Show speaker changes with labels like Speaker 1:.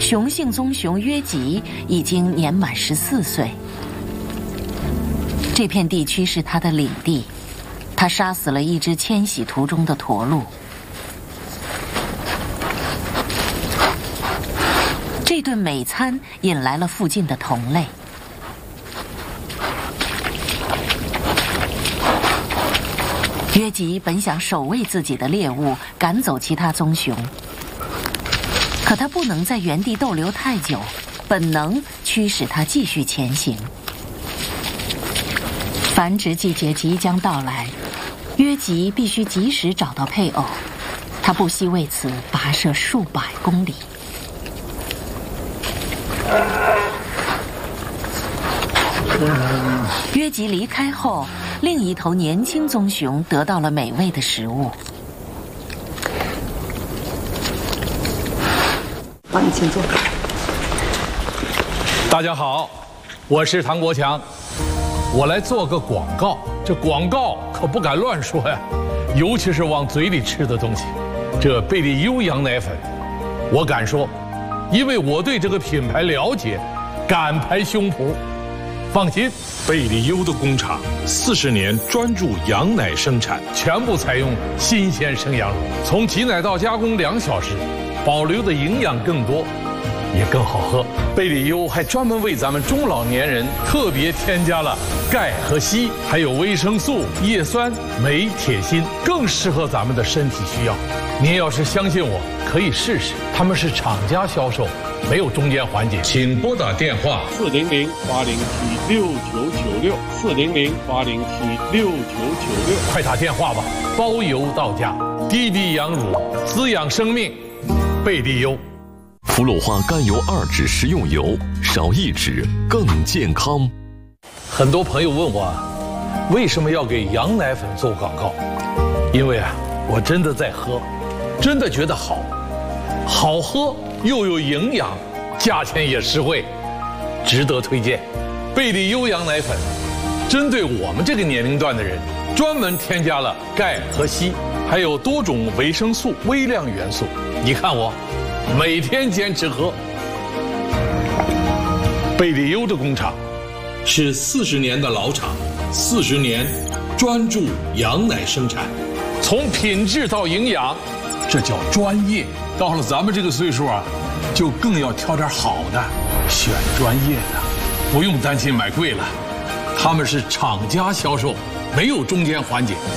Speaker 1: 雄性棕熊约吉已经年满14岁。这片地区是他的领地，他杀死了一只迁徙途中的驼鹿。这顿美餐引来了附近的同类。约吉本想守卫自己的猎物，赶走其他棕熊，可他不能在原地逗留太久，本能驱使他继续前行。繁殖季节即将到来，约吉必须及时找到配偶，他不惜为此跋涉数百公里。约吉离开后，另一头年轻棕熊得到了美味的食物。
Speaker 2: 好，你请坐。
Speaker 3: 大家好，我是唐国强，我来做个广告。这广告可不敢乱说呀，尤其是往嘴里吃的东西。这贝利优羊奶粉，我敢说，因为我对这个品牌了解，敢拍胸脯。放心，
Speaker 4: 贝利优的工厂40年专注羊奶生产，
Speaker 3: 全部采用新鲜生羊乳，从挤奶到加工2小时，保留的营养更多，也更好喝。贝利优还专门为咱们中老年人特别添加了钙和硒，还有维生素、叶酸、镁、铁、锌，更适合咱们的身体需要。您要是相信我，可以试试。他们是厂家销售，没有中间环节。请拨打电话400-807-6996，400-807-6996，快打电话吧，包邮到家。滴滴羊乳，滋养生命，贝利优。
Speaker 5: 氟氯化甘油2酯食用油，少1酯更健康。
Speaker 3: 很多朋友问我，为什么要给羊奶粉做广告？因为我真的在喝，真的觉得好喝又有营养，价钱也实惠，值得推荐。贝利优羊奶粉针对我们这个年龄段的人，专门添加了钙和硒，还有多种维生素、微量元素。你看我每天坚持喝。贝利优的工厂是40年的老厂，40年专注羊奶生产，从品质到营养，这叫专业。到了咱们这个岁数就更要挑点好的，选专业的，不用担心买贵了。他们是厂家销售，没有中间环节。